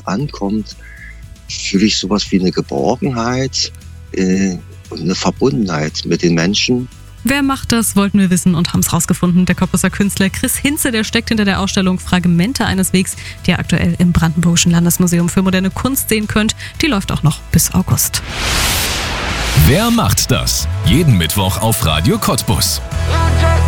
drauf ankommt, fühle ich sowas wie eine Geborgenheit und eine Verbundenheit mit den Menschen. Wer macht das, wollten wir wissen und haben es rausgefunden. Der Cottbuser Künstler Chris Hinze, der steckt hinter der Ausstellung Fragmente eines Wegs, die ihr aktuell im Brandenburgischen Landesmuseum für moderne Kunst sehen könnt. Die läuft auch noch bis August. Wer macht das? Jeden Mittwoch auf Radio Cottbus.